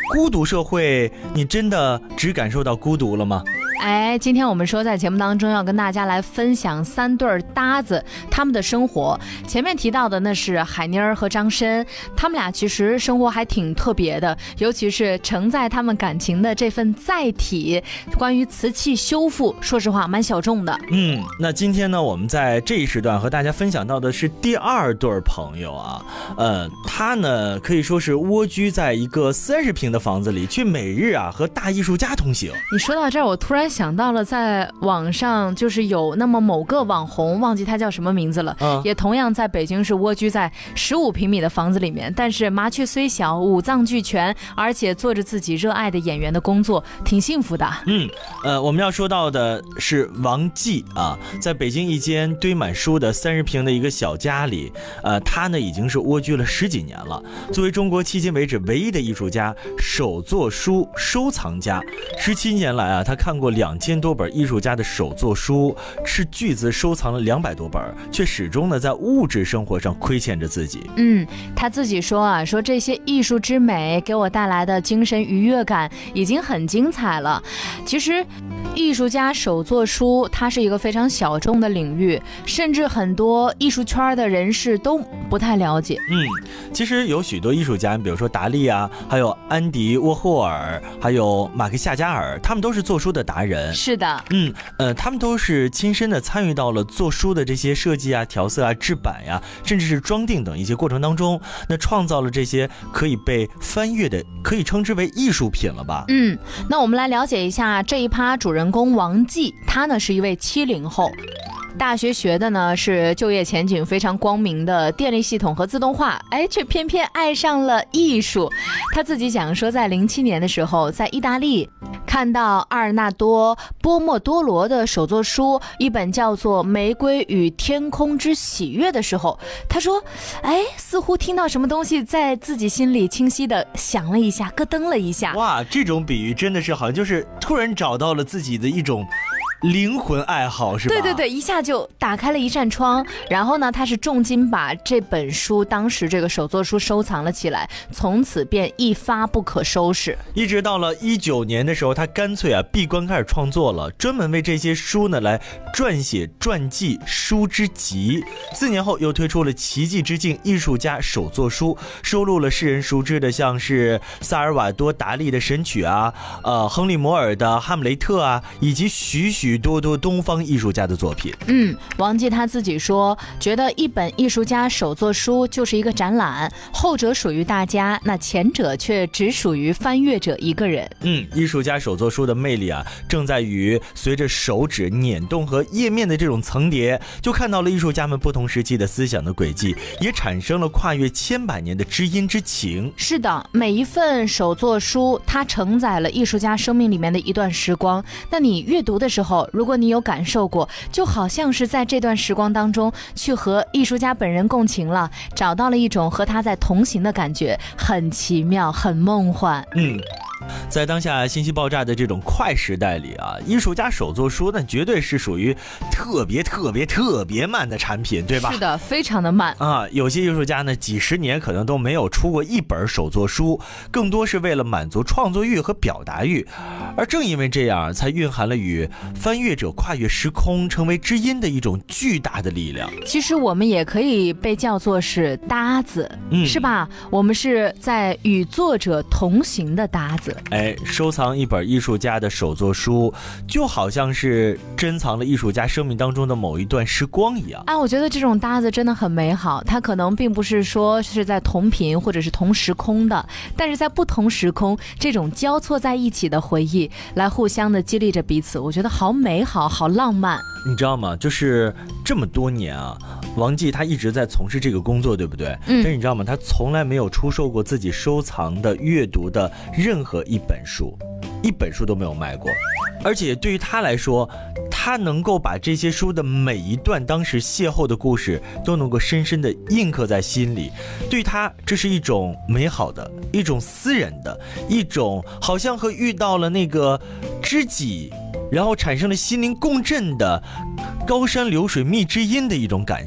孤独社会，你真的只感受到孤独了吗？ 今天我们说在节目当中要跟大家来分享3对搭子他们的生活。前面提到的那是海妮儿和张申，他们俩其实生活还挺特别的，尤其是承载他们感情的这份载体，关于瓷器修复，说实话蛮小众的。 那今天呢，我们在这一时段和大家分享到的是第2对朋友啊，他呢可以说是蜗居在一个30平的房子里，却每日啊和大艺术家同行。 你说到这儿，我突然想到了在网上就是有那么某个网红，忘记他叫什么名字了，也同样在北京市蜗居在15平米的房子里面，但是麻雀虽小五脏俱全，而且做着自己热爱的演员的工作，挺幸福的。 我们要说到的是王继啊，在北京一间堆满书的30平的一个小家里，他呢已经是蜗居了10几年了。作为中国迄今为止唯一的艺术家、手作书收藏家，17年来啊，他看过2000多本艺术家的手作书，斥巨资收藏了200多本，却始终呢在物质生活上亏欠着自己。 他自己说说这些艺术之美给我带来的精神愉悦感已经很精彩了。其实艺术家手作书它是一个非常小众的领域，甚至很多艺术圈的人士都不太了解。 其实有许多艺术家，比如说达利啊，还有安迪沃霍尔，还有马克夏加尔，他们都是做书的达人。 是的， 他们都是亲身的参与到了做书的这些设计啊、调色啊、制版呀，甚至是装订等一些过程当中，那创造了这些可以被翻阅的，可以称之为艺术品了吧？ 那我们来了解一下这一趴主人公王继，他呢是一位70后。大学学的呢是就业前景非常光明的电力系统和自动化，却偏偏爱上了艺术。他自己讲说，在07年的时候，在意大利看到阿尔纳多·波莫多罗的手作书，一本叫做《玫瑰与天空之喜悦》的时候，他说，似乎听到什么东西在自己心里清晰的响了一下，咯噔了一下。 哇，这种比喻真的是好像就是突然找到了自己的一种灵魂爱好，是吧？ 对，一下就打开了一扇窗。然后呢，他是重金把这本书，当时这个手作书收藏了起来，从此便一发不可收拾。 一直到了19年的时候，他干脆闭关开始创作了，专门为这些书呢来撰写传记书之集。4年后又推出了《奇迹之境艺术家手作书》，收录了世人熟知的像是萨尔瓦多·达利的神曲啊，亨利·摩尔的《哈姆雷特》啊，以及许多东方艺术家的作品。 王继他自己说，觉得一本艺术家手作书就是一个展览，后者属于大家，那前者却只属于翻阅者一个人。 艺术家手作书的魅力啊，正在于随着手指捻动和页面的这种层叠，就看到了艺术家们不同时期的思想的轨迹，也产生了跨越千百年的知音之情。 是的，每一份手作书它承载了艺术家生命里面的一段时光，那你阅读的时候，如果你有感受过，就好像是在这段时光当中去和艺术家本人共情了，找到了一种和他在同行的感觉，很奇妙，很梦幻。 在当下信息爆炸的这种快时代里啊，艺术家手作书那绝对是属于特别慢的产品，对吧？ 是的，非常的慢啊。有些艺术家呢，几十年可能都没有出过一本手作书，更多是为了满足创作欲和表达欲。而正因为这样，才蕴含了与翻阅者跨越时空，成为知音的一种巨大的力量。 其实我们也可以被叫做是搭子，是吧？我们是在与作者同行的搭子。 收藏一本艺术家的手作书，就好像是珍藏了艺术家生命当中的某一段时光一样。 我觉得这种搭子真的很美好，它可能并不是说是在同频或者是同时空的，但是在不同时空，这种交错在一起的回忆，来互相的激励着彼此，我觉得好美好，好浪漫。 你知道吗？就是这么多年啊，王继他一直在从事这个工作，对不对？但是你知道吗？他从来没有出售过自己收藏的、阅读的任何一本书，一本书都没有卖过。而且对于他来说，他能够把这些书的每一段当时邂逅的故事都能够深深的印刻在心里。对于他，这是一种美好的、一种私人的、一种好像和遇到了那个知己，然后产生了心灵共振的高山流水觅知音的一种感受。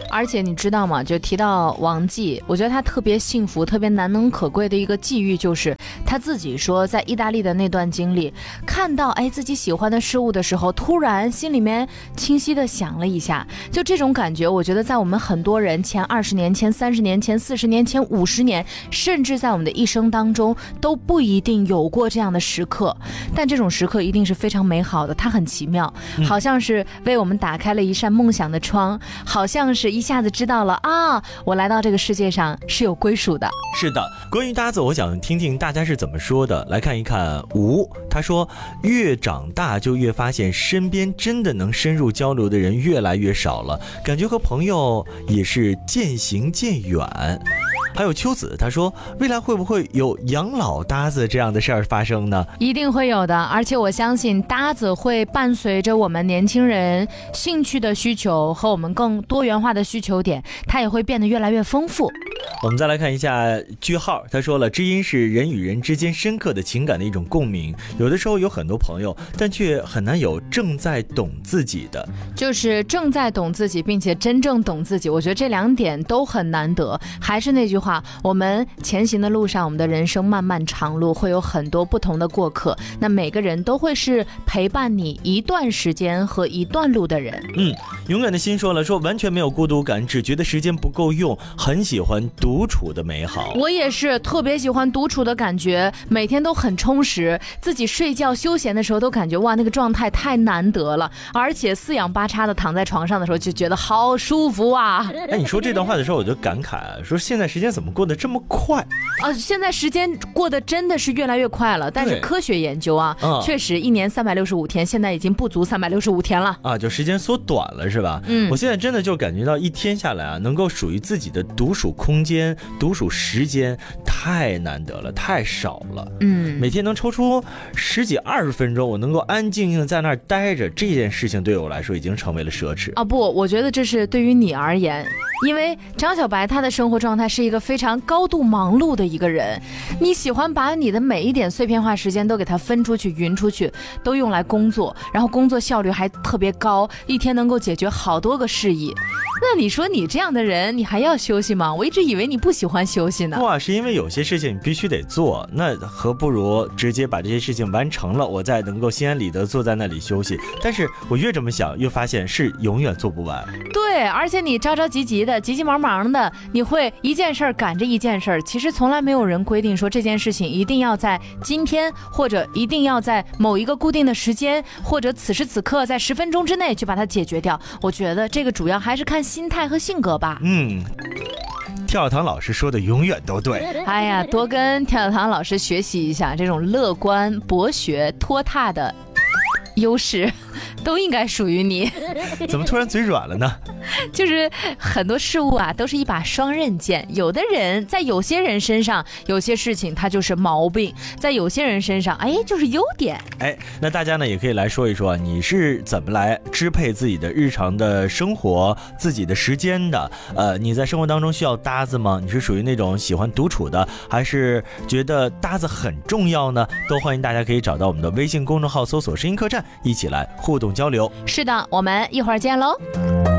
而且你知道吗？就提到王继，我觉得他特别幸福、特别难能可贵的一个际遇，就是他自己说，在意大利的那段经历，看到自己喜欢的事物的时候，突然心里面清晰的想了一下，就这种感觉，我觉得在我们很多人前20年、前30年、前40年、前50年，甚至在我们的一生当中，都不一定有过这样的时刻。但这种时刻一定是非常美好的，它很奇妙，好像是为我们打开了一扇梦想的窗，好像是一下子知道了啊，我来到这个世界上是有归属的。 是的，关于搭子，我想听听大家是怎么说的。来看一看吴，他说越长大就越发现身边真的能深入交流的人越来越少了，感觉和朋友也是渐行渐远。还有秋子，他说未来会不会有养老搭子这样的事儿发生呢？ 一定会有的，而且我相信搭子会伴随着我们年轻人兴趣的需求和我们更多元化的需求点，它也会变得越来越丰富。 我们再来看一下句号，他说了，知音是人与人之间深刻的情感的一种共鸣，有的时候有很多朋友，但却很难有正在懂自己的， 就是正在懂自己并且真正懂自己，我觉得这2点都很难得。还是那句话，我们前行的路上，我们的人生漫漫长路，会有很多不同的过客，那每个人都会是陪伴你一段时间和一段路的人。 勇敢的心说了，说完全没有孤独感，只觉得时间不够用，很喜欢独处的美好。 我也是特别喜欢独处的感觉，每天都很充实，自己睡觉休闲的时候都感觉哇，那个状态太难得了，而且四仰八叉的躺在床上的时候就觉得好舒服啊。 你说这段话的时候我就感慨，说现在时间怎么过得这么快现在时间过得真的是越来越快了，但是科学研究确实1年365天，现在已经不足365天了就时间缩短了是吧？我现在真的就感觉到一天下来能够属于自己的独处空间、独处时间太难得了，太少了。每天能抽出10几20分钟，我能够安静静的在那儿待着，这件事情对我来说已经成为了奢侈不，我觉得这是对于你而言，因为张小白他的生活状态是一个非常高度忙碌的一个人，你喜欢把你的每一点碎片化时间都给他分出去、匀出去，都用来工作，然后工作效率还特别高，一天能够解决好多个事宜。那你说你这样的人，你还要休息吗？我一直以为你不喜欢休息呢。 是因为有些事情你必须得做，那何不如直接把这些事情完成了，我再能够心安理得坐在那里休息。但是我越这么想，越发现是永远做不完。 对，而且你着着急急的、急急忙忙的，你会一件事儿赶着一件事儿。其实从来没有人规定说这件事情一定要在今天，或者一定要在某一个固定的时间，或者此时此刻在10分钟之内就把它解决掉。我觉得这个主要还是看心态和性格吧。 跳堂老师说的永远都对。 哎呀，多跟跳堂老师学习一下这种乐观、博学、拖沓的优势，都应该属于你。 怎么突然嘴软了呢？ 就是很多事物啊，都是一把双刃剑。有的人在有些人身上，有些事情它就是毛病；在有些人身上，就是优点。 那大家呢也可以来说一说，你是怎么来支配自己的日常的生活、自己的时间的？你在生活当中需要搭子吗？你是属于那种喜欢独处的，还是觉得搭子很重要呢？都欢迎大家可以找到我们的微信公众号，搜索“声音客栈”，一起来互动交流。 是的，我们一会儿见喽。